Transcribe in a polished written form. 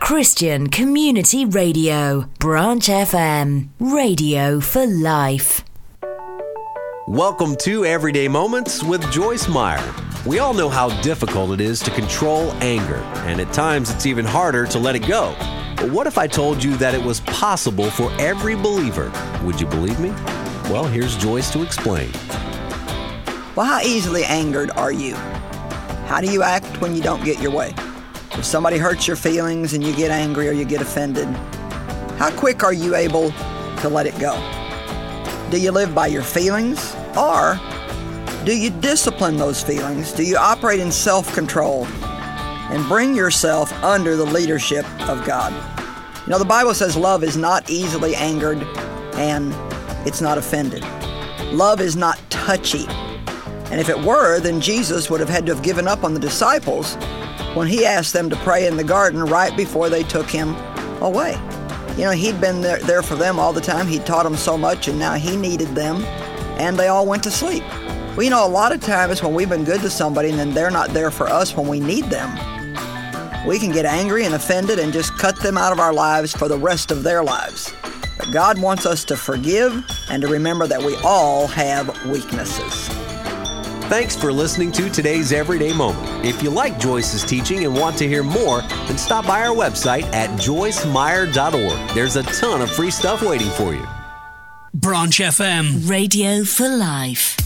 Christian Community Radio, Branch FM, radio for life. Welcome to Everyday Moments with Joyce Meyer. We all know how difficult it is to control anger, and at times it's even harder to let it go. But what if I told you that it was possible for every believer? Would you believe me? Well, here's Joyce to explain. Well, how easily angered are you? How do you act when you don't get your way? If somebody hurts your feelings and you get angry or you get offended, how quick are you able to let it go? Do you live by your feelings, or do you discipline those feelings? Do you operate in self-control and bring yourself under the leadership of God? You know, the Bible says love is not easily angered and it's not offended. Love is not touchy. And if it were, then Jesus would have had to have given up on the disciples when he asked them to pray in the garden right before they took him away. You know, he'd been there for them all the time. He'd taught them so much, and now he needed them, and they all went to sleep. Well, you know, a lot of times when we've been good to somebody and then they're not there for us when we need them, we can get angry and offended and just cut them out of our lives for the rest of their lives. But God wants us to forgive and to remember that we all have weaknesses. Thanks for listening to today's Everyday Moment. If you like Joyce's teaching and want to hear more, then stop by our website at joycemeyer.org. There's a ton of free stuff waiting for you. Branch FM. Radio for life.